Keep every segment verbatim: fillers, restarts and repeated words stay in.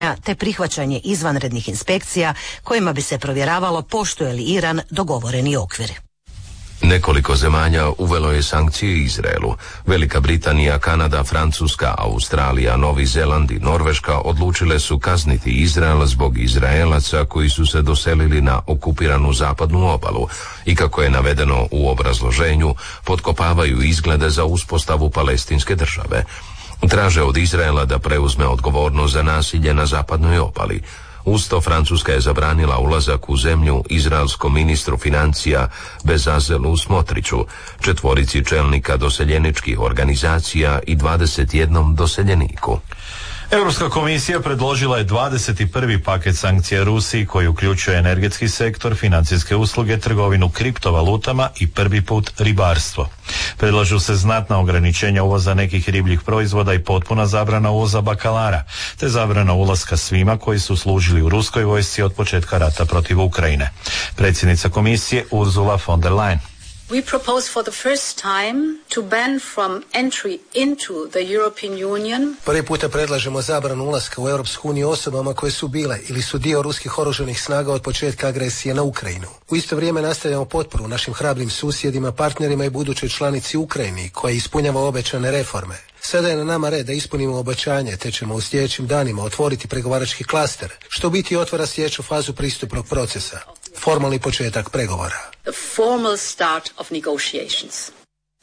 te prihvaćanje izvanrednih inspekcija kojima bi se provjeravalo poštuje li Iran dogovoreni okvir. Nekoliko zemalja uvelo je sankcije Izraelu. Velika Britanija, Kanada, Francuska, Australija, Novi Zeland i Norveška odlučile su kazniti Izrael zbog Izraelaca koji su se doselili na okupiranu zapadnu obalu i, kako je navedeno u obrazloženju, potkopavaju izglede za uspostavu palestinske države. Traže od Izraela da preuzme odgovornost za nasilje na zapadnoj obali. Uz to Francuska je zabranila ulazak u zemlju izraelskom ministru financija Bezalelu Smotriću, četvorici čelnika doseljeničkih organizacija i dvadeset jednom doseljeniku. Europska komisija predložila je dvadeset prvi paket sankcija Rusiji koji uključuje energetski sektor, financijske usluge, trgovinu kriptovalutama i prvi put ribarstvo. Predlažu se znatna ograničenja uvoza nekih ribljih proizvoda i potpuna zabrana uvoza bakalara, te zabrana ulaska svima koji su služili u ruskoj vojsci od početka rata protiv Ukrajine. Predsjednica komisije Ursula von der Leyen. We propose for the first time to ban from entry into the European Union. Prvi puta predlažemo zabranu ulaska u Europsku uniju osobama koje su bile ili su dio ruskih oružanih snaga od početka agresije na Ukrajinu. U isto vrijeme nastavljamo potporu našim hrabrim susjedima, partnerima i budućoj članici Ukrajini koja ispunjava obećane reforme. Sada je na nama red da ispunimo obećanje, te ćemo u sljedećim danima otvoriti pregovarački klaster, što u biti otvara sljedeću fazu pristupnog procesa, formalni početak pregovora. The formal start of negotiations.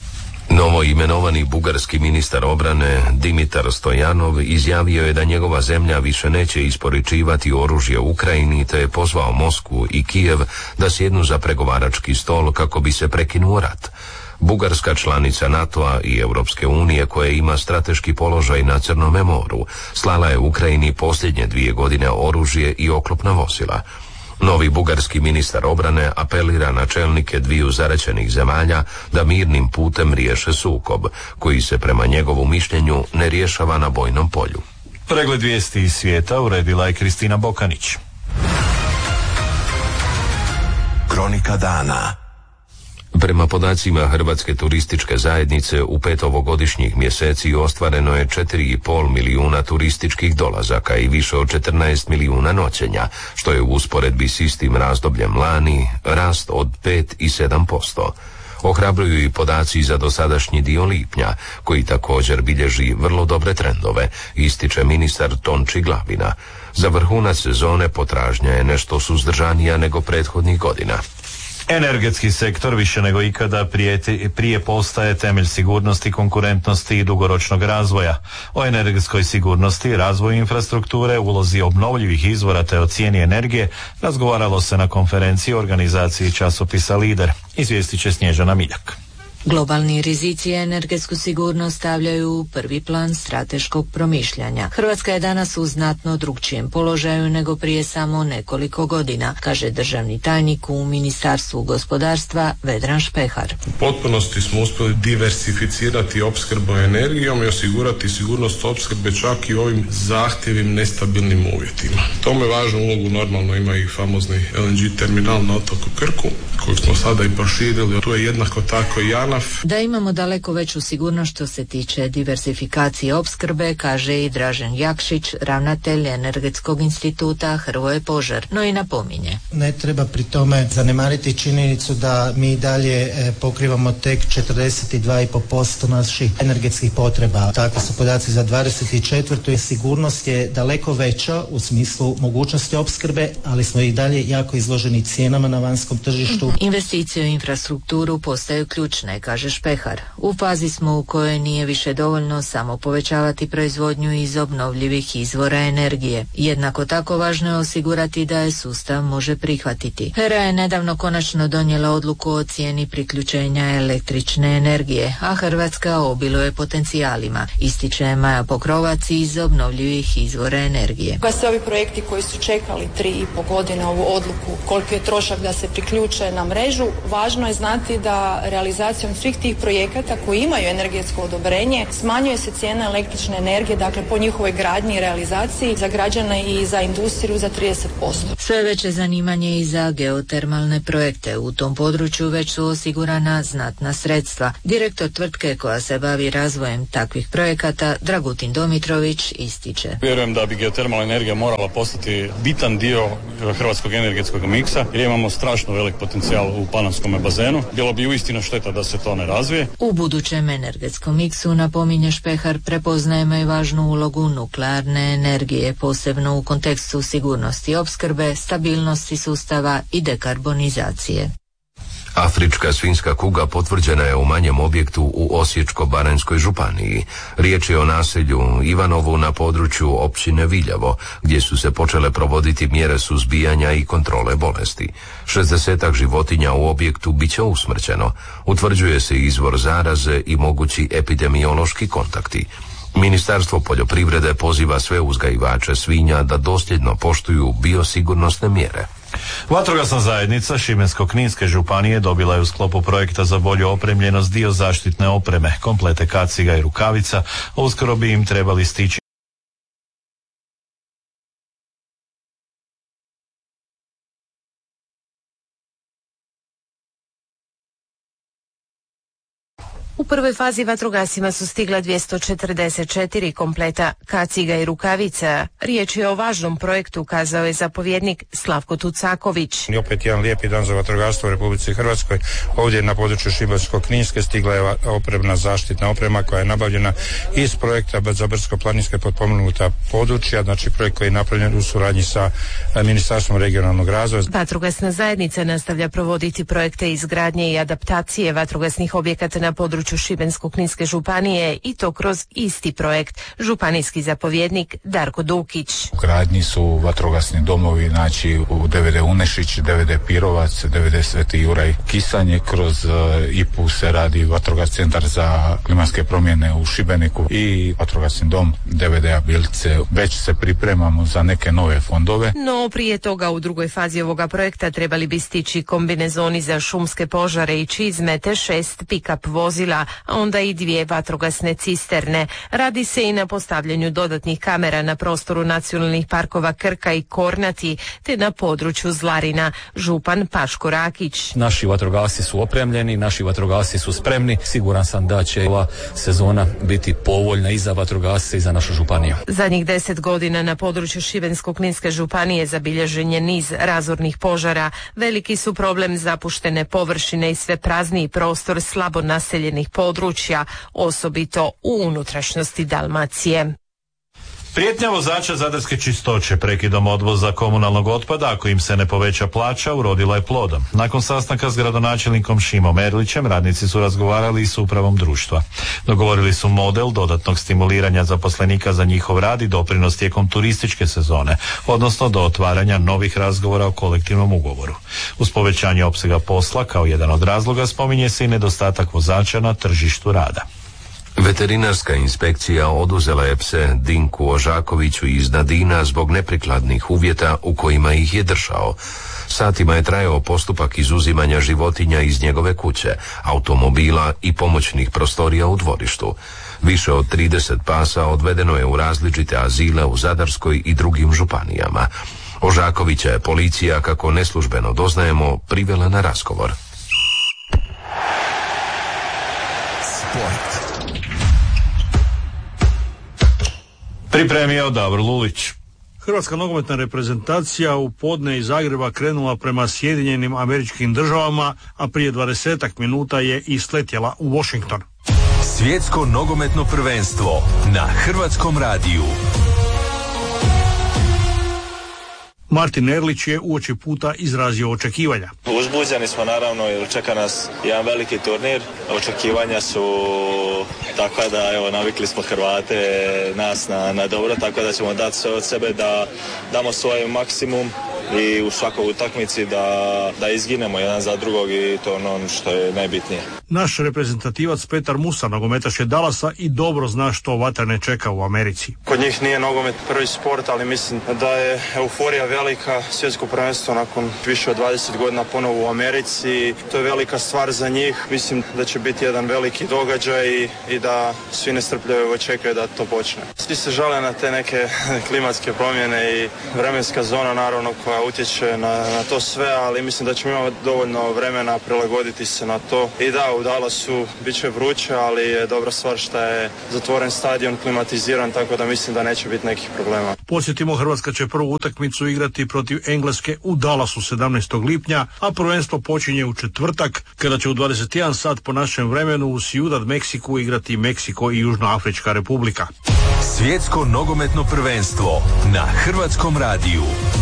Novo imenovani bugarski ministar obrane Dimitar Stojanov izjavio je da njegova zemlja više neće isporučivati oružje Ukrajini, te je pozvao Moskvu i Kijev da sjednu za pregovarački stol kako bi se prekinuo rat. Bugarska, članica NATO-a i Europske unije, koja ima strateški položaj na Crnome moru, slala je Ukrajini posljednje dvije godine oružje i oklopna vozila. Novi bugarski ministar obrane apelira na čelnike dviju zaraćenih zemalja da mirnim putem riješe sukob, koji se prema njegovu mišljenju ne rješava na bojnom polju. Pregled vijesti iz svijeta uredila je Kristina Bokanić. Kronika dana. Prema podacima Hrvatske turističke zajednice, u pet ovogodišnjih mjeseci ostvareno je četiri i pol milijuna turističkih dolazaka i više od četrnaest milijuna noćenja, što je u usporedbi s istim razdobljem lani rast od pet i sedam posto. Ohrabruju i podaci za dosadašnji dio lipnja, koji također bilježi vrlo dobre trendove, ističe ministar Tonči Glavina. Za vrhunac sezone potražnja je nešto suzdržanija nego prethodnih godina. Energetski sektor više nego ikada prije, prije postaje temelj sigurnosti, konkurentnosti i dugoročnog razvoja. O energetskoj sigurnosti, razvoju infrastrukture, ulozi obnovljivih izvora te o cijeni energije razgovaralo se na konferenciji u organizaciji časopisa Lider. Izvijestit će Snježana Miljak. Globalni rizici energetsku sigurnost stavljaju u prvi plan strateškog promišljanja. Hrvatska je danas u znatno drugčijem položaju nego prije samo nekoliko godina, kaže državni tajnik u Ministarstvu gospodarstva Vedran Špehar. U potpunosti smo uspjeli diversificirati opskrbu energijom i osigurati sigurnost opskrbe čak i u ovim zahtjevim nestabilnim uvjetima. Tome važnu ulogu normalno ima i famozni L N G terminal na otoku Krku, kojeg smo sada i proširili. Tu je jednako tako i JANAF. Da imamo daleko veću sigurnost što se tiče diversifikacije opskrbe, kaže i Dražen Jakšić, ravnatelj Energetskog instituta Hrvoje Požar, no i napominje. Ne treba pri tome zanemariti činjenicu da mi dalje pokrivamo tek četrdeset dva zarez pet posto naših energetskih potreba. Takvi su podaci za dvadeset četvrtu i sigurnost je daleko veća u smislu mogućnosti opskrbe, ali smo i dalje jako izloženi cijenama na vanjskom tržištu. Investicije u infrastrukturu postaju ključne, kaže Špehar. U fazi smo u kojoj nije više dovoljno samo povećavati proizvodnju iz obnovljivih izvora energije. Jednako tako važno je osigurati da je sustav može prihvatiti. HERA je nedavno konačno donijela odluku o cijeni priključenja električne energije, a Hrvatska obiluje potencijalima, ističe Maja Pokrovac iz obnovljivih izvora energije. Kad se ovi projekti koji su čekali tri i po godine ovu odluku, koliko je trošak da se priključe na mrežu, važno je znati da realizacijom putem svih tih projekata koji imaju energetsko odobrenje smanjuje se cijena električne energije, dakle po njihovoj gradnji i realizaciji za građane i za industriju za trideset posto. Sve veće zanimanje i za geotermalne projekte. U tom području već su osigurana znatna sredstva. Direktor tvrtke koja se bavi razvojem takvih projekata, Dragutin Domitrović, ističe. Vjerujem da bi geotermalna energija morala postati bitan dio hrvatskog energetskog miksa, jer imamo strašno velik potencijal u panonskom bazenu. Bilo bi uistinu šteta da se to ne razvije. U budućem energetskom miksu, napominje Špehar, prepoznajemo i važnu ulogu nuklearne energije, posebno u kontekstu sigurnosti opskrbe, stabilnosti sustava i dekarbonizacije. Afrička svinjska kuga potvrđena je u manjem objektu u Osječko-baranjskoj županiji. Riječ je o naselju Ivanovu na području općine Viljavo, gdje su se počele provoditi mjere suzbijanja i kontrole bolesti. šezdesetak životinja u objektu bit će usmrćeno. Utvrđuje se izvor zaraze i mogući epidemiološki kontakti. Ministarstvo poljoprivrede poziva sve uzgajivače svinja da dosljedno poštuju biosigurnosne mjere. Vatrogasna zajednica Šibensko-kninske županije dobila je u sklopu projekta za bolju opremljenost dio zaštitne opreme, komplete kaciga i rukavica, a uskoro bi im trebali stići U prvoj fazi vatrogascima su stigla dvjesto četrdeset četiri kompleta kaciga i rukavica. Riječ je o važnom projektu, kazao je zapovjednik Slavko Tucaković. I opet jedan lijepi dan za vatrogastvo u Republici Hrvatskoj. Ovdje na području Šibensko-kninske stigla je opremna zaštitna oprema koja je nabavljena iz projekta za brdsko-planinske potpomognuta područja, znači projekt koji je napravljen u suradnji sa Ministarstvom regionalnog razvoja. Vatrogasna zajednica nastavlja provoditi projekte izgradnje i adaptacije vatrogasnih objekata na području Šibensko-kninske županije i to kroz isti projekt. Županijski zapovjednik Darko Dukić. U gradnji su vatrogasni domovi, znači u D V D Unešić, D V D Pirovac, D V D Sveti Juraj Kisanje, kroz I P U se radi vatrogasni centar za klimatske promjene u Šibeniku i vatrogasni dom D V D Bilce. Već se pripremamo za neke nove fondove. No prije toga u drugoj fazi ovoga projekta trebali bi stići kombinezoni za šumske požare i čizme te šest pick-up vozila, a onda i dvije vatrogasne cisterne. Radi se i na postavljanju dodatnih kamera na prostoru nacionalnih parkova Krka i Kornati, te na području Zlarina. Župan Paško Rakić. Naši vatrogasci su opremljeni, naši vatrogasci su spremni. Siguran sam da će ova sezona biti povoljna i za vatrogasce i za našu županiju. Zadnjih deset godina na području Šibensko-kninske županije zabilježen je niz razornih požara. Veliki su problem zapuštene površine i sve prazniji prostor slabo naseljenih područja, osobito u unutrašnjosti Dalmacije. Prijetnja vozača Zadarske čistoće prekidom odvoza komunalnog otpada ako im se ne poveća plaća urodila je plodom. Nakon sastanka s gradonačelnikom Šimom Erlićem radnici su razgovarali i s upravom društva. Dogovorili su model dodatnog stimuliranja zaposlenika za njihov rad i doprinos tijekom turističke sezone, odnosno do otvaranja novih razgovora o kolektivnom ugovoru. Uz povećanje opsega posla kao jedan od razloga spominje se i nedostatak vozača na tržištu rada. Veterinarska inspekcija oduzela je pse Dinku Ožakoviću iz Nadina zbog neprikladnih uvjeta u kojima ih je držao. Satima je trajao postupak izuzimanja životinja iz njegove kuće, automobila i pomoćnih prostorija u dvorištu. Više od trideset pasa odvedeno je u različite azile u Zadarskoj i drugim županijama. Ožakovića je policija, kako neslužbeno doznajemo, privela na razgovor. Sport. Pripremio Davor Lulić. Hrvatska nogometna reprezentacija u podne iz Zagreba krenula prema Sjedinjenim Američkim Državama, a prije dvadesetak minuta je i sletjela u Washington. Svjetsko nogometno prvenstvo na Hrvatskom radiju. Martin Erlić je uoči puta izrazio očekivanja. Uzbuđeni smo naravno jer čeka nas jedan veliki turnir. Očekivanja su takva da evo navikli smo Hrvate nas na, na dobro, tako da ćemo dati sve od sebe da damo svoj maksimum i u svakoj utakmici da, da izginemo jedan za drugog i to ono što je najbitnije. Naš reprezentativac Petar Musa, nogometaš je Dallasa i dobro zna što vatrene čeka u Americi. Kod njih nije nogomet prvi sport, ali mislim da je euforija velika. Svjetsko prvenstvo nakon više od dvadeset godina ponovo u Americi. To je velika stvar za njih. Mislim da će biti jedan veliki događaj i, i da svi nestrpljivo očekaju da to počne. Svi se žale na te neke klimatske promjene i vremenska zona naravno koja utječe na, na to sve, ali mislim da ćemo imati dovoljno vremena prilagoditi se na to. I da, u Dallasu bit će vruće, ali je dobra stvar što je zatvoren stadion, klimatiziran, tako da mislim da neće biti nekih problema. Posjetimo, Hrvatska će prvu utakmicu igrati protiv Engleske u Dallasu sedamnaestog lipnja, a prvenstvo počinje u četvrtak, kada će u dvadeset jedan sat po našem vremenu u Ciudad Meksiku igrati Meksiko i Južnoafrička Republika. Svjetsko nogometno prvenstvo na Hrvatskom radiju.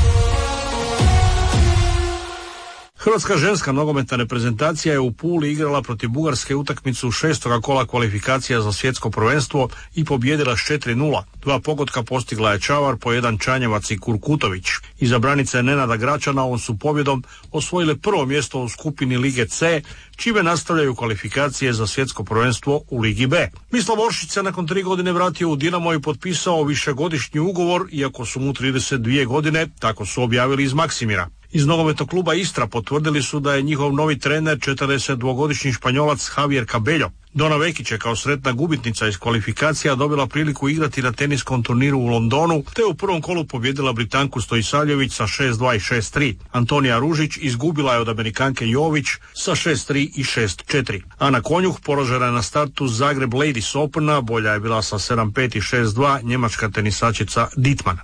Hrvatska ženska nogometna reprezentacija je u Puli igrala protiv Bugarske utakmicu šestoga kola kvalifikacija za svjetsko prvenstvo i pobijedila s četiri nula. Dva pogotka postigla je Čavar, po jedan Čanjevac i Kurkutović. Iza branice Nenada Gračana ovom su pobjedom osvojile prvo mjesto u skupini Lige C, čime nastavljaju kvalifikacije za svjetsko prvenstvo u Ligi B. Mislav Oršić se nakon tri godine vratio u Dinamo i potpisao višegodišnji ugovor, iako su mu trideset dvije godine, tako su objavili iz Maksimira. Iz nogometnog kluba Istra potvrdili su da je njihov novi trener četrdesetdvogodišnji Španjolac Javier Cabello. Dona Vekić je kao sretna gubitnica iz kvalifikacija dobila priliku igrati na teniskom turniru u Londonu, te u prvom kolu pobjedila Britanku Stojisavljević sa šest dva i šest tri. Antonija Ružić izgubila je od Amerikanke Jović sa šest tri i šest četiri. Ana Konjuh poražena je na startu Zagreb Ladies Opena, bolja je bila sa sedam pet i šest dva njemačka tenisačica Dittmann.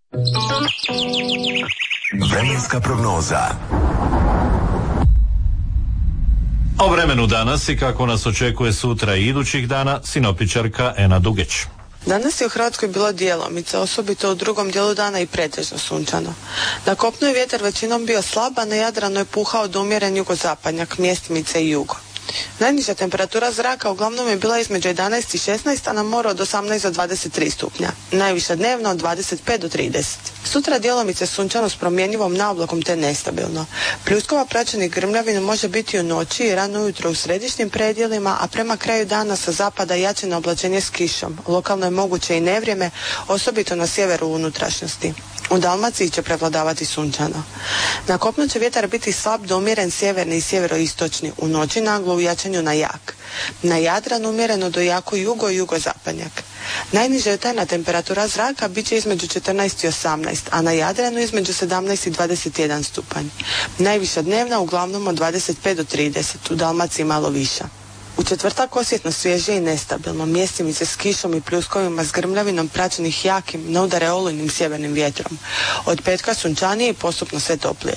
Vremenska prognoza. O vremenu danas i kako nas očekuje sutra i idućih dana, sinoptičarka Ena Dugeć. Danas je u Hrvatskoj bilo djelomice, osobito u drugom dijelu dana i pretežno sunčano. Na kopnu je vjetar većinom bio slab, a na Jadranu je puhao do umjeren jugozapadnjak, mjestimice i jugo. Najniža temperatura zraka uglavnom je bila između jedanaest i šesnaest, a na moru od osamnaest do dvadeset tri stupnja. Najviša dnevno od dvadeset pet do trideset. Sutra djelomice sunčano s promjenjivom naoblakom te nestabilno. Pljuskova praćenih grmljavina može biti u noći i rano ujutro u središnjim predjelima, a prema kraju dana sa zapada jačeno oblačenje s kišom. Lokalno je moguće i nevrijeme, osobito na sjeveru unutrašnjosti. U Dalmaciji će prevladavati sunčano. Na kopnu će vjetar biti slab do umjeren sjeverni i sjeveroistočni, u noći naglo u jačanju na jak. Na Jadranu umjereno do jako jugo i jugozapadnjak. Najniža jutarnja temperatura zraka bit će između četrnaest i osamnaest, a na Jadranu između sedamnaest i dvadeset jedan stupanj. Najviša dnevna uglavnom od dvadeset pet do trideset, u Dalmaciji malo viša. U četvrtak osjetno svježe i nestabilno, mjestimice s kišom i pljuskovima s grmljavinom praćenih jakim, na udare olujnim sjevernim vjetrom. Od petka sunčanije i postupno sve toplije.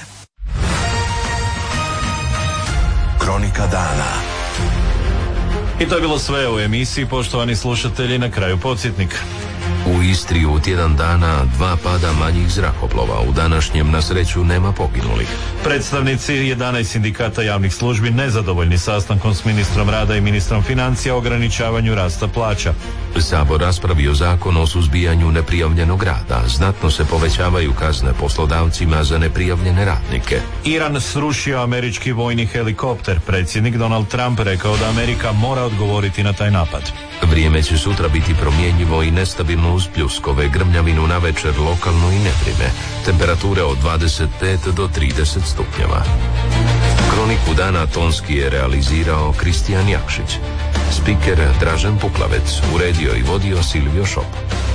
Kronika dana. I to je bilo sve u emisiji, poštovani slušatelji, na kraju podsjetnik. U Istri u tjedan dana dva pada manjih zrakoplova. U današnjem na sreću nema poginulih. Predstavnici jedanaest sindikata javnih službi nezadovoljni sastankom s ministrom rada i ministrom financija o ograničavanju rasta plaća. Sabor raspravio zakon o suzbijanju neprijavljenog rada. Znatno se povećavaju kazne poslodavcima za neprijavljene radnike. Iran srušio američki vojni helikopter. Predsjednik Donald Trump rekao da Amerika mora odgovoriti na taj napad. Vrijeme će sutra biti promjenjivo i nestabilno uz pljuskove, grmljavinu na večer, lokalno i nevrijeme. Temperature od dvadeset pet do trideset stupnjeva. Kroniku dana tonski je realizirao Kristijan Jakšić. Spiker Dražen Puklavec, uredio i vodio Silvio Šop.